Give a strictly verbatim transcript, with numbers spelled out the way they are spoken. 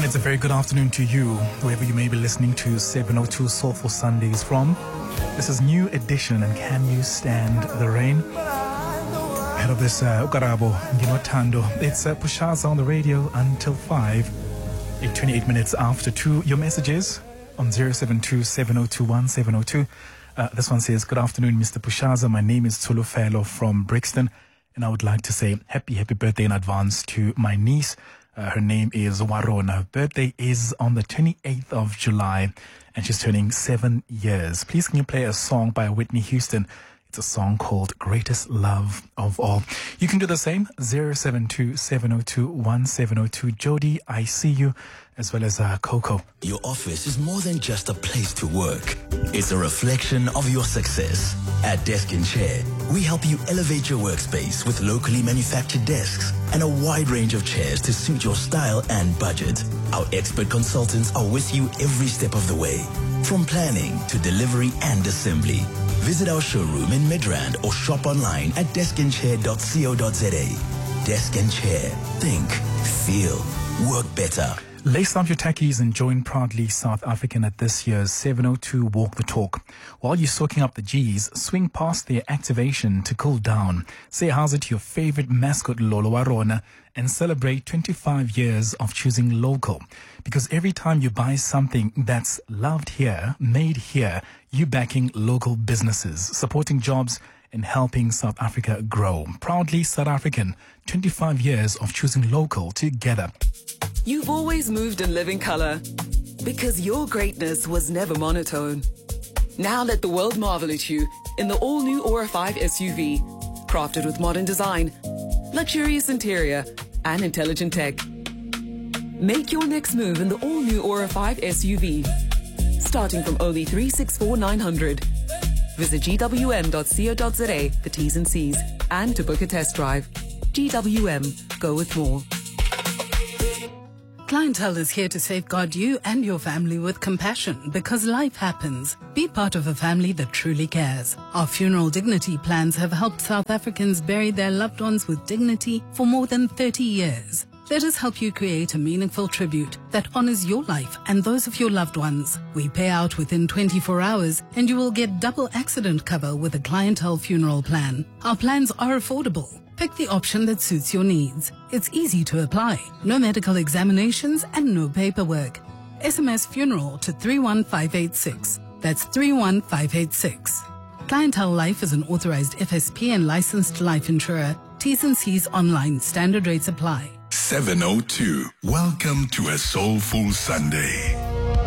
It's a very good afternoon to you, wherever you may be listening to seven oh two Soulful Sundays from. This is New Edition and Can You Stand the Rain? Ahead of this, uh, Ukarabo, Nginothando. It's uh, Pushaza on the radio until five. In twenty-eight minutes after two, your messages on zero seven two, seven oh two, one seven oh two. Uh, this one says, good afternoon, Mister Pushaza. My name is Tsholofelo from Brixton, and I would like to say happy, happy birthday in advance to my niece. Uh, her name is Warona. Her birthday is on the twenty-eighth of July, and she's turning seven years. Please can you play a song by Whitney Houston? It's a song called Greatest Love of All. You can do the same, zero seven two, seven oh two, one seven oh two. Jody, I see you, as well as uh, Coco. Your office is more than just a place to work. It's a reflection of your success. At Desk and Chair, we help you elevate your workspace with locally manufactured desks and a wide range of chairs to suit your style and budget. Our expert consultants are with you every step of the way, from planning to delivery and assembly. Visit our showroom in Midrand or shop online at desk and chair dot co dot za. Desk and Chair. Think, feel, work better. Lace up your tackies and join proudly South African at this year's seven oh two Walk the Talk. While you're soaking up the G's, swing past their activation to cool down. Say how's it to your favorite mascot Lolo Warona and celebrate twenty-five years of choosing local. Because every time you buy something that's loved here, made here, you backing local businesses, supporting jobs and helping South Africa grow. Proudly South African, twenty-five years of choosing local together. You've always moved in living color because your greatness was never monotone. Now let the world marvel at you in the all-new Aura five S U V, crafted with modern design, luxurious interior, and intelligent tech. Make your next move in the all-new Aura five S U V, starting from only three hundred sixty-four thousand nine hundred. Visit G W M dot co dot za for T's and C's and to book a test drive. G W M, go with more. Clientele is here to safeguard you and your family with compassion because life happens. Be part of a family that truly cares. Our funeral dignity plans have helped South Africans bury their loved ones with dignity for more than thirty years. Let us help you create a meaningful tribute that honors your life and those of your loved ones. We pay out within twenty-four hours and you will get double accident cover with a clientele funeral plan. Our plans are affordable. Pick the option that suits your needs. It's easy to apply. No medical examinations and no paperwork. S M S funeral to three one five eight six. That's three one five eight six. Clientele Life is an authorized F S P and licensed life insurer. T's and C's online. Standard rates apply. seven oh two. Welcome to a soulful Sunday.